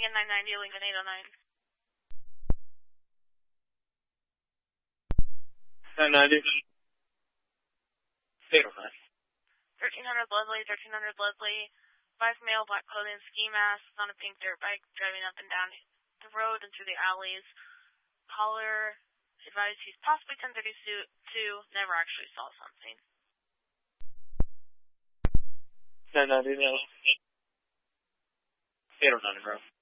Lincoln 990, Lincoln 809. 990. 809. 1300 Leslie, 1300 Leslie. 5 male, black clothing, ski masks, on a pink dirt bike, driving up and down the road and through the alleys. Caller advised he's possibly 1032, never actually saw something. 990, no. 809, bro.